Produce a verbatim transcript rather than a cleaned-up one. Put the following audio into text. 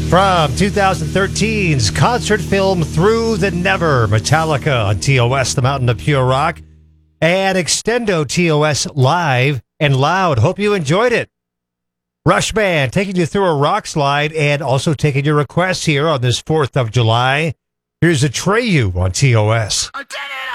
From twenty thirteen's concert film Through the Never, Metallica on T O S, the Mountain of Pure Rock, and Extendo T O S live and loud. Hope you enjoyed it. Rush Band taking you through a rock slide and also taking your requests here on this fourth of July. Here's Atreyu on T O S. I did it!